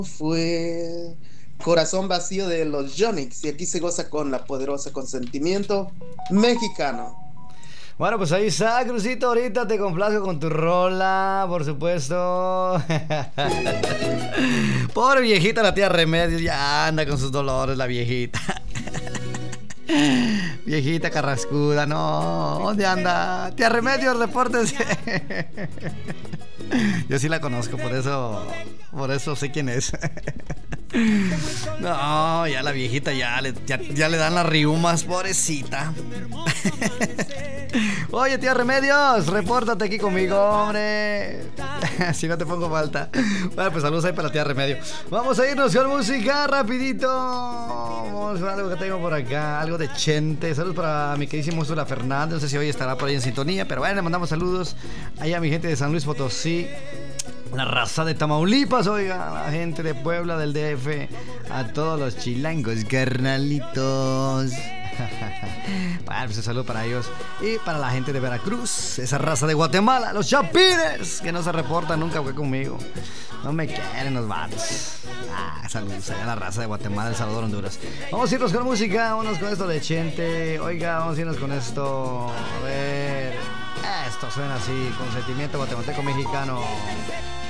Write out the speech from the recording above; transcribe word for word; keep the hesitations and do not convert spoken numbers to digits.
Fue Corazón Vacío de los Yonix y aquí se goza con la poderosa Consentimiento mexicano. Bueno, pues ahí está, Crucito. Ahorita te complazco con tu rola, por supuesto. Pobre viejita, la tía Remedios. Ya anda con sus dolores, la viejita. Viejita carrascuda, no. ¿Dónde anda? Tía Remedios, repórtese. Yo sí la conozco, por eso, por eso sé quién es. No, ya la viejita ya le, ya, ya le dan las riumas, pobrecita. Oye, tía Remedios, repórtate aquí conmigo, hombre. Si no te pongo falta. Bueno, pues saludos ahí para la tía Remedio. Vamos a irnos con música rapidito. Vamos a ver algo que tengo por acá, algo de Chente. Saludos para mi queridísimo Úrsula Fernández. No sé si hoy estará por ahí en sintonía, pero bueno, le mandamos saludos allá a mi gente de San Luis Potosí, la raza de Tamaulipas, oiga, la gente de Puebla, del D F, a todos los chilangos, carnalitos. Bueno, pues un saludo para ellos y para la gente de Veracruz, esa raza de Guatemala, los chapines, que no se reportan nunca fue conmigo. No me quieren los vatos. Ah, saludos allá a la raza de Guatemala, El Salvador, Honduras. Vamos a irnos con música, vámonos con esto de Chente. Oiga, vamos a irnos con esto. A ver, esto suena así, Consentimiento guatemalteco mexicano.